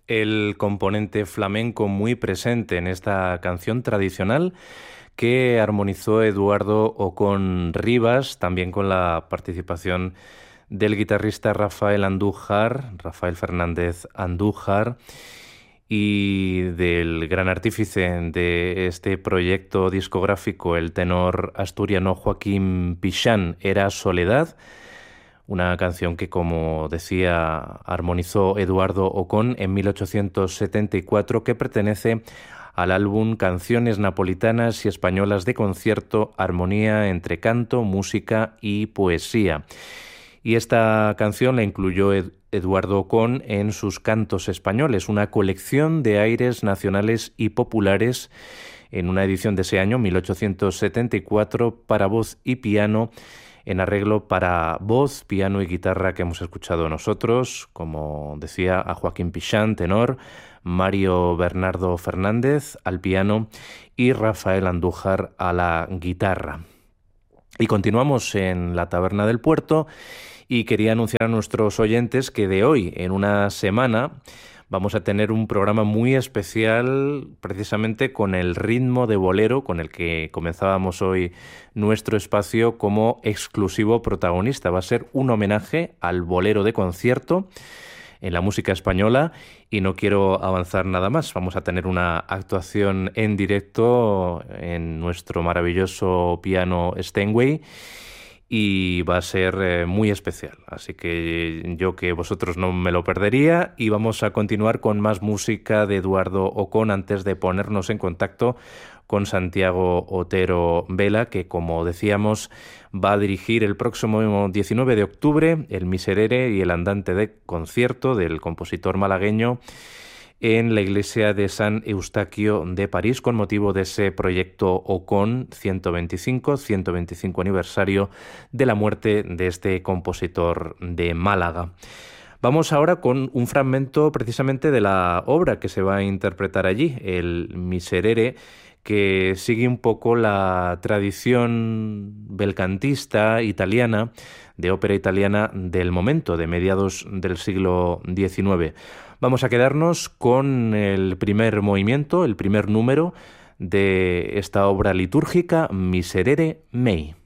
el componente flamenco muy presente en esta canción tradicional que armonizó Eduardo Ocón Rivas, también con la participación del guitarrista Rafael Fernández Andújar, y del gran artífice de este proyecto discográfico, el tenor asturiano Joaquín Pichán, Era Soledad, una canción que, como decía, armonizó Eduardo Ocón en 1874, que pertenece al álbum Canciones napolitanas y españolas de concierto, armonía entre canto, música y poesía. Y esta canción la incluyó Eduardo Ocón en sus Cantos Españoles, una colección de aires nacionales y populares, en una edición de ese año, 1874, para voz y piano, en arreglo para voz, piano y guitarra, que hemos escuchado nosotros, como decía, a Joaquín Pichán, tenor, Mario Bernardo Fernández al piano y Rafael Andújar a la guitarra. Y continuamos en la Taberna del Puerto, y quería anunciar a nuestros oyentes que de hoy en una semana vamos a tener un programa muy especial, precisamente con el ritmo de bolero con el que comenzábamos hoy nuestro espacio como exclusivo protagonista. Va a ser un homenaje al bolero de concierto en la música española, y no quiero avanzar nada más. Vamos a tener una actuación en directo en nuestro maravilloso piano Steinway, y va a ser muy especial. Así que yo, que vosotros, no me lo perdería, y vamos a continuar con más música de Eduardo Ocón antes de ponernos en contacto con Santiago Otero Vela, que, como decíamos, va a dirigir el próximo 19 de octubre el Miserere y el Andante de concierto del compositor malagueño en la iglesia de San Eustaquio de París, con motivo de ese proyecto Ocón 125 aniversario de la muerte de este compositor de Málaga. Vamos ahora con un fragmento precisamente de la obra que se va a interpretar allí, el Miserere, que sigue un poco la tradición belcantista italiana, de ópera italiana del momento, de mediados del siglo XIX. Vamos a quedarnos con el primer movimiento, el primer número de esta obra litúrgica, Miserere Mei.